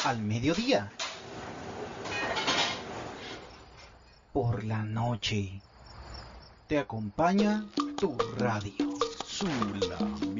al mediodía. Por la noche te acompaña tu radio. Sula.